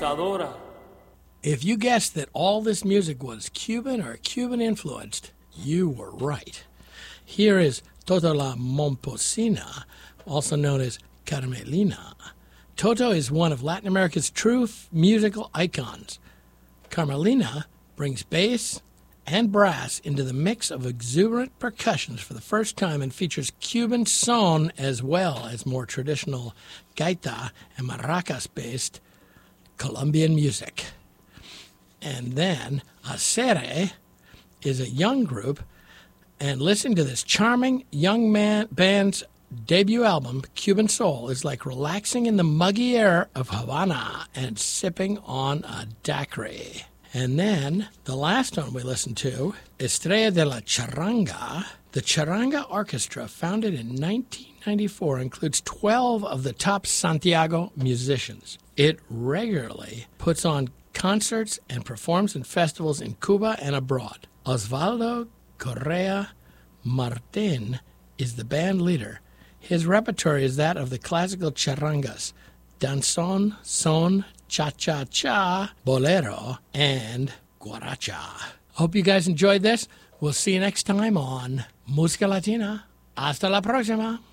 voladora. If you guessed that all this music was Cuban or Cuban-influenced, you were right. Here is Toto la Momposina, also known as Carmelina. Toto is one of Latin America's true musical icons. Carmelina brings bass and brass into the mix of exuberant percussions for the first time and features Cuban son as well as more traditional gaita and maracas-based Colombian music. And then Acere is a young group, and listening to this charming young band's debut album, Cuban Soul, is like relaxing in the muggy air of Havana and sipping on a daiquiri. And then the last one we listened to, Estrella de la Charanga. The Charanga Orchestra, founded in 1994, includes 12 of the top Santiago musicians. It regularly puts on concerts and performs in festivals in Cuba and abroad. Osvaldo Correa Martin is the band leader. His repertoire is that of the classical charangas, danzón, son, cha-cha-cha, bolero, and guaracha. Hope you guys enjoyed this. We'll see you next time on Música Latina. Hasta la próxima.